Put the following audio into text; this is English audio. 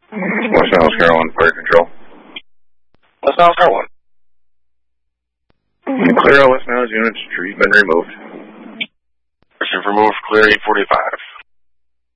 West Nile, Oscar 1, fire control. West Nile, Oscar 1. Clear all West Nile's units, tree's been removed. Receive removed, clear 845.